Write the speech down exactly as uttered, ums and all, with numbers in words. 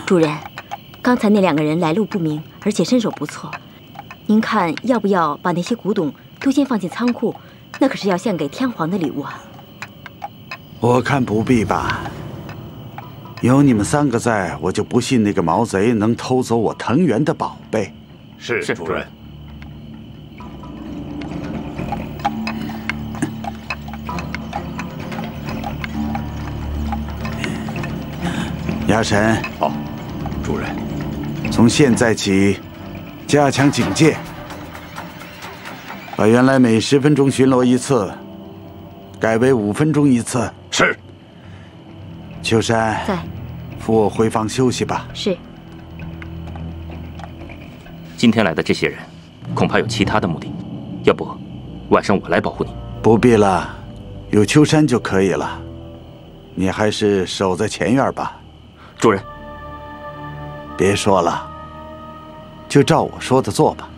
主人，刚才那两个人来路不明，而且身手不错，您看要不要把那些古董都先放进仓库？那可是要献给天皇的礼物啊。 我看不必吧。有你们三个在，我就不信那个毛贼能偷走我藤原的宝贝。 是是，主人。 牙神， 好，主人。 从现在起，加强警戒，把原来每十分钟巡逻一次，改为五分钟一次。 是。 秋山， 在。 扶我回房休息吧。 是。 今天来的这些人，恐怕有其他的目的，要不，晚上我来保护你。 不必了，有秋山就可以了。你还是守在前院吧。 主人， 别说了，就照我说的做吧。